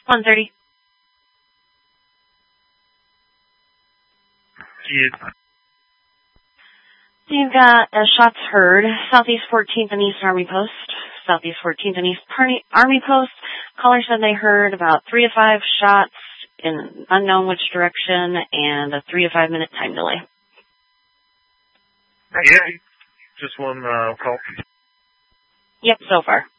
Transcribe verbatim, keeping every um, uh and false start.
one thirty. Yeah. So you've got uh, shots heard, Southeast fourteenth and East Army Post. Southeast fourteenth and East Army Post. Caller said they heard about three to five shots in unknown which direction and a three to five minute time delay. Yeah, just one uh, call. Yep, so far.